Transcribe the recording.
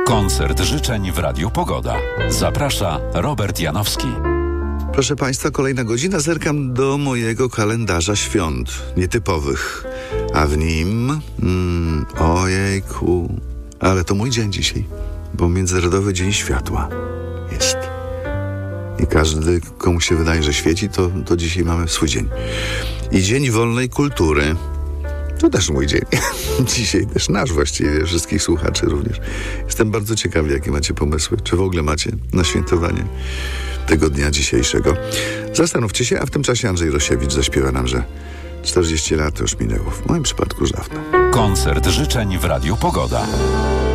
Koncert życzeń w Radiu Pogoda. Zaprasza Robert Janowski. Proszę Państwa, kolejna godzina. Zerkam do mojego kalendarza świąt nietypowych. A w nim... ojejku... Ale to mój dzień dzisiaj, bo Międzynarodowy Dzień Światła jest. I każdy, komu się wydaje, że świeci, to dzisiaj mamy swój dzień. I Dzień Wolnej Kultury. To też mój dzień. Dzisiaj też nasz właściwie, wszystkich słuchaczy również. Jestem bardzo ciekawy, jakie macie pomysły. Czy w ogóle macie na świętowanie tego dnia dzisiejszego. Zastanówcie się, a w tym czasie Andrzej Rosiewicz zaśpiewa nam, że 40 lat już minęło. W moim przypadku już dawno. Koncert życzeń w Radiu Pogoda.